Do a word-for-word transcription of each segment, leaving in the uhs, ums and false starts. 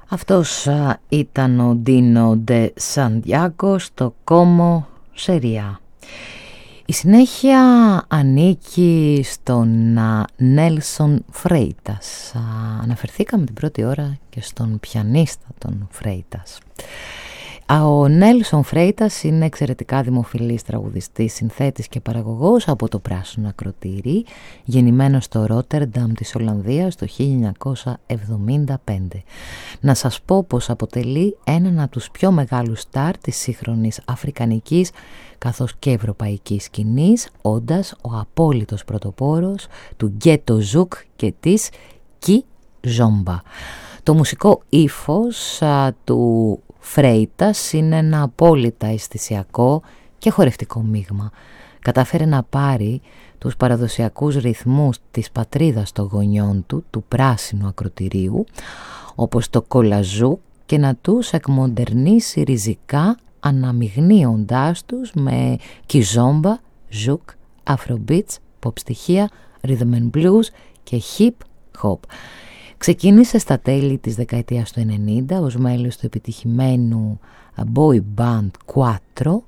Αυτός α, ήταν ο Ντίνο Ντε Σαντιάγκο στο Κόμο Σεριά. Η συνέχεια ανήκει στον Νέλσον Φρέιτας. Α, αναφερθήκαμε την πρώτη ώρα και στον πιανίστα των Φρέιτας. Ο Νέλσον Φρέιτας είναι εξαιρετικά δημοφιλής τραγουδιστής, συνθέτης και παραγωγός από το Πράσινο Ακροτήρι, γεννημένος στο Ρότερνταμ της Ολλανδίας το χίλια εννιακόσια εβδομήντα πέντε. Να σας πω πως αποτελεί έναν από τους πιο μεγάλους στάρ της σύγχρονης αφρικανικής καθώς και ευρωπαϊκής σκηνής, όντας ο απόλυτος πρωτοπόρος του γκέτο ζουκ και της κιζόμπα. Το μουσικό ύφος α, του Φρέιτας είναι ένα απόλυτα αισθησιακό και χορευτικό μείγμα. Κατάφερε να πάρει τους παραδοσιακούς ρυθμούς της πατρίδας των γονιών του, του Πράσινου Ακροτηρίου, όπως το κολαζού, και να τους εκμοντερνήσει ριζικά, αναμειγνύοντάς τους με κιζόμπα, ζουκ, αφρομπίτς, pop στοιχεία, rhythm and blues και hip hop. Ξεκίνησε στα τέλη της δεκαετίας του ενενήντα ως μέλος του επιτυχημένου boy band Quattro.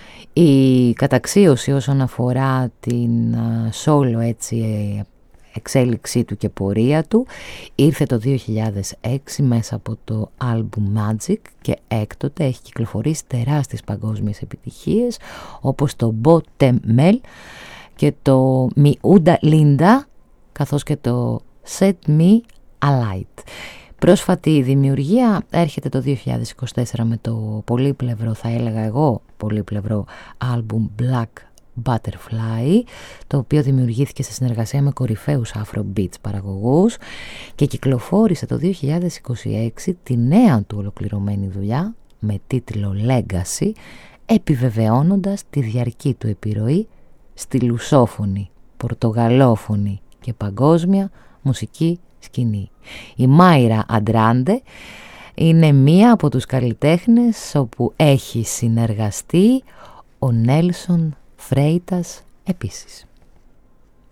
Η καταξίωση όσον αφορά την solo έτσι εξέλιξή του και πορεία του ήρθε το δύο χιλιάδες έξι μέσα από το album Magic και έκτοτε έχει κυκλοφορήσει τεράστιες παγκόσμιες επιτυχίες όπως το Bote Mel και το Miuda Linda καθώς και το Set Me Alight. Πρόσφατη δημιουργία έρχεται το δύο χιλιάδες είκοσι τέσσερα με το πολύπλευρο, θα έλεγα εγώ, πολύπλευρο άλμπουμ Black Butterfly, το οποίο δημιουργήθηκε σε συνεργασία με κορυφαίους Afrobeats παραγωγούς και κυκλοφόρησε το δύο χιλιάδες είκοσι έξι τη νέα του ολοκληρωμένη δουλειά με τίτλο Legacy, επιβεβαιώνοντας τη διαρκή του επιρροή στη λουσόφωνη, πορτογαλόφωνη και παγκόσμια μουσική σκηνή. Η Μάιρα Αντράντε είναι μία από τους καλλιτέχνες όπου έχει συνεργαστεί ο Νέλσον Φρέιτας επίσης.